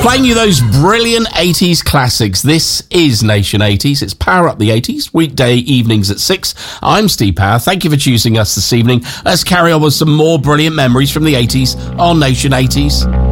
Playing you those brilliant 80s classics. This is Nation 80s. It's Power Up the 80s, weekday evenings at 6. I'm Steve Power. Thank you for choosing us this evening. Let's carry on with some more brilliant memories from the 80s on Nation 80s.